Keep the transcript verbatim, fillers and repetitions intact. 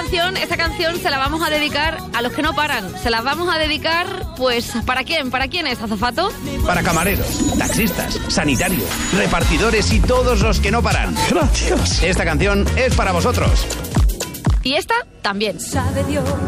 canción, esta canción se la vamos a dedicar a los que no paran. Se las vamos a dedicar, pues, ¿para quién? ¿Para quién es, azafato? Para camareros, taxistas, sanitarios, repartidores y todos los que no paran. Gracias. Esta canción es para vosotros. Y esta también. Sabe Dios